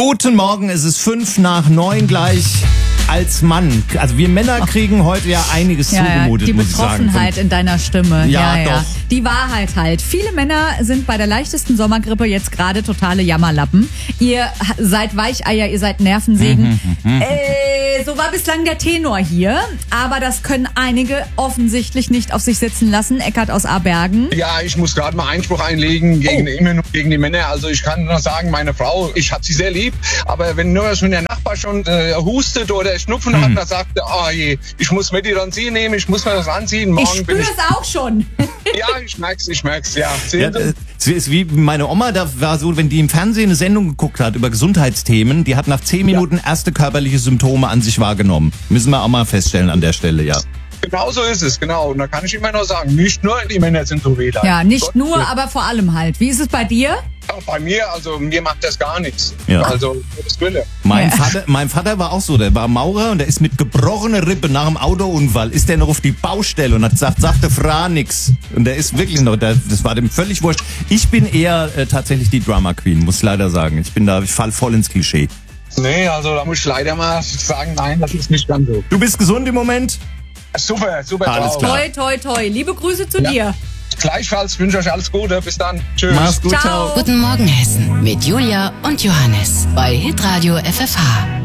Guten Morgen, es ist 8:55 gleich. Als Mann, also wir Männer kriegen heute ja einiges zugemutet, die muss ich sagen. Betroffenheit in deiner Stimme. Ja, doch. Die Wahrheit halt. Viele Männer sind bei der leichtesten Sommergrippe jetzt gerade totale Jammerlappen. Ihr seid Weicheier, ihr seid Nervensägen. So war bislang der Tenor hier. Aber das können einige offensichtlich nicht auf sich sitzen lassen. Eckart aus Abergen. Ja, ich muss gerade mal Einspruch einlegen immer nur gegen die Männer. Also ich kann nur sagen, meine Frau, ich habe sie sehr lieb. Aber wenn nur schon der Nachbar schon hustet oder Schnupfen hat, dann sagt er, oh je, ich muss Methylancin nehmen, ich muss mir das anziehen. Morgen Ich spüre es auch schon. Ja, ich merk's, ja. Es ist wie meine Oma, da war so, wenn die im Fernsehen eine Sendung geguckt hat über Gesundheitsthemen, die hat nach 10 Minuten erste körperliche Symptome an sich wahrgenommen. Müssen wir auch mal feststellen an der Stelle, ja. Genau so ist es, genau. Und da kann ich immer noch sagen, nicht nur die Männer sind so weder. Ja, nicht nur, aber vor allem halt. Wie ist es bei dir? Ja, bei mir, also mir macht das gar nichts. Ja. Also, das Wille. Mein Vater war auch so, der war Maurer und der ist mit gebrochener Rippe nach einem Autounfall, ist der noch auf die Baustelle und hat gesagt, sagte Fra nix. Und der ist wirklich noch, das war dem völlig wurscht. Ich bin eher tatsächlich die Drama Queen, muss ich leider sagen. Ich fall voll ins Klischee. Nee, also da muss ich leider mal sagen, nein, das ist nicht ganz so. Du bist gesund im Moment? Super Alles drauf. klar. Toi, toi, toi. Liebe Grüße zu dir. Gleichfalls wünsche ich euch alles Gute. Bis dann. Tschüss. Mach's gut, Ciao. Guten Morgen Hessen mit Julia und Johannes bei Hitradio FFH.